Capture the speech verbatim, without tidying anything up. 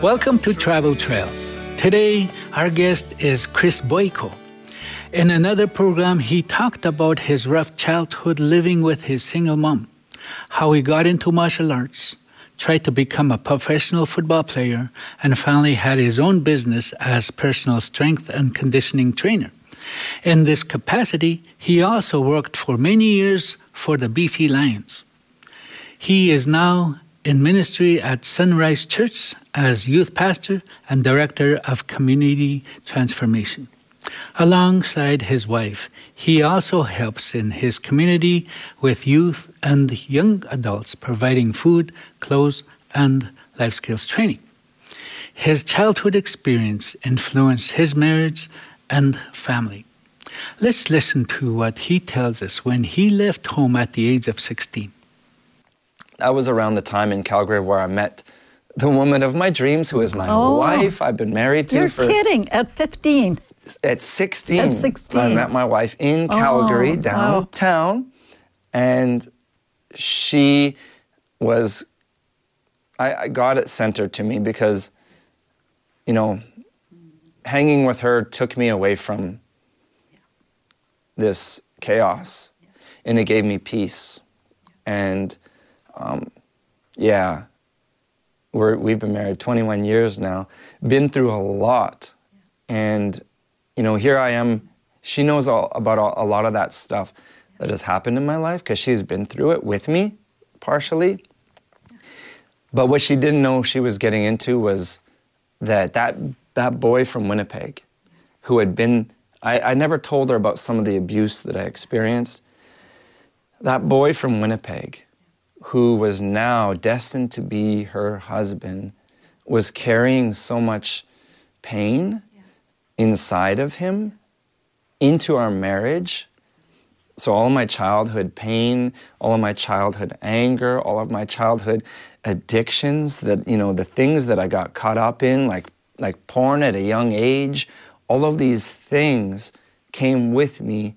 Welcome to Travel Trails. Today, our guest is Chris Boyko. In another program, he talked about his rough childhood living with his single mom, how he got into martial arts, tried to become a professional football player, and finally had his own business as personal strength and conditioning trainer. In this capacity, he also worked for many years for the B C Lions. He is now in ministry at Sunrise Church as youth pastor and director of community transformation. Alongside his wife, he also helps in his community with youth and young adults, providing food, clothes, and life skills training. His childhood experience influenced his marriage and family. Let's listen to what he tells us when he left home at the age of sixteen. That was around the time in Calgary where I met the woman of my dreams, who is my oh, wife. I've been married to you're for... You're kidding, at fifteen. At sixteen. At sixteen. I met my wife in Calgary, oh, downtown, wow. and she was... I, I got it centered to me because, you know, hanging with her took me away from this chaos, and it gave me peace. And... Um, yeah, we're, we've been married twenty-one years now, been through a lot, and, you know, here I am. She knows all about all, a lot of that stuff that has happened in my life because she's been through it with me, partially. But what she didn't know she was getting into was that that, that boy from Winnipeg who had been, I, I never told her about some of the abuse that I experienced. That boy from Winnipeg, who was now destined to be her husband, was carrying so much pain yeah. inside of him into our marriage. So all of my childhood pain, all of my childhood anger, all of my childhood addictions, that, you know, the things that I got caught up in, like, like porn at a young age, all of these things came with me